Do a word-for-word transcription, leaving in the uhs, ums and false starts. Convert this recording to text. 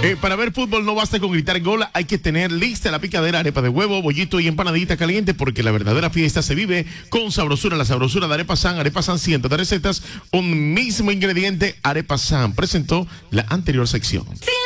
Eh, para ver fútbol no basta con gritar gol, hay que tener lista la picadera, arepa de huevo, bollito y empanadita caliente, porque la verdadera fiesta se vive con sabrosura. La sabrosura de Arepa San, Arepa San, cientos de recetas, un mismo ingrediente. Arepa San presentó la anterior sección. Sí.